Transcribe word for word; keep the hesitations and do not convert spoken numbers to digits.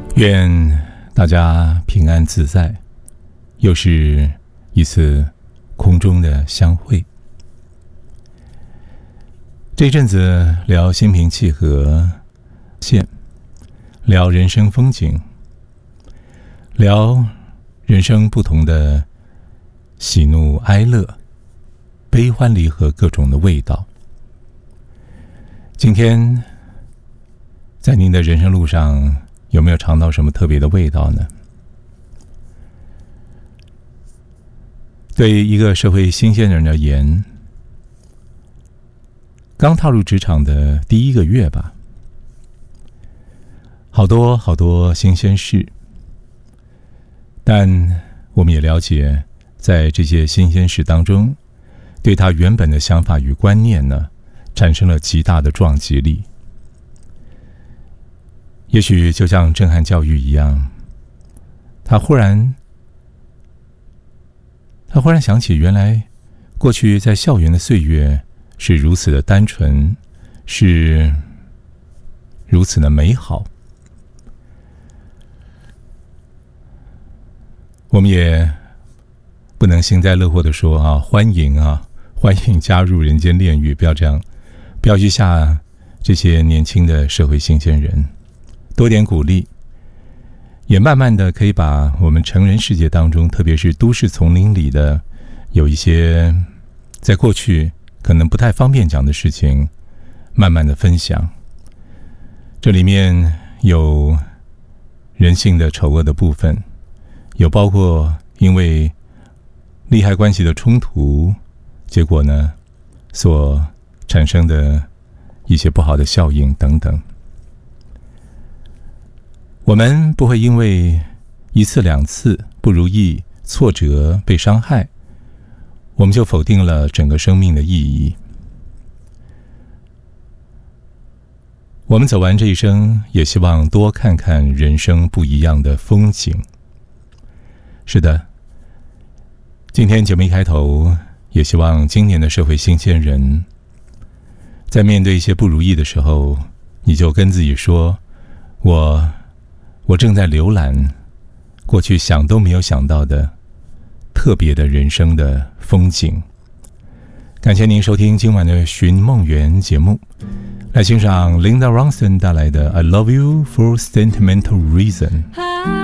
愿大家平安自在，又是一次空中的相会。这阵子聊心平气和线，聊人生风景，聊人生不同的喜怒哀乐、悲欢离合各种的味道。今天在您的人生路上，有没有尝到什么特别的味道呢？对一个社会新鲜人而言，刚踏入职场的第一个月吧，好多好多新鲜事，但我们也了解，在这些新鲜事当中，对他原本的想法与观念呢，产生了极大的撞击力。也许就像震撼教育一样，他忽然他忽然想起，原来过去在校园的岁月是如此的单纯，是如此的美好。我们也不能幸灾乐祸地说啊，欢迎啊，欢迎加入人间炼狱，不要这样，不要去吓这些年轻的社会新鲜人。多点鼓励，也慢慢的可以把我们成人世界当中，特别是都市丛林里的有一些在过去可能不太方便讲的事情，慢慢的分享。这里面有人性的丑恶的部分，有包括因为利害关系的冲突，结果呢所产生的一些不好的效应等等。我们不会因为一次两次不如意、挫折、被伤害，我们就否定了整个生命的意义。我们走完这一生，也希望多看看人生不一样的风景。是的，今天节目一开头，也希望今年的社会新鲜人，在面对一些不如意的时候，你就跟自己说，我我正在浏览过去想都没有想到的特别的人生的风景。感谢您收听今晚的寻梦园节目，来欣赏 Linda Ronstadt 带来的 I Love You for Sentimental Reason。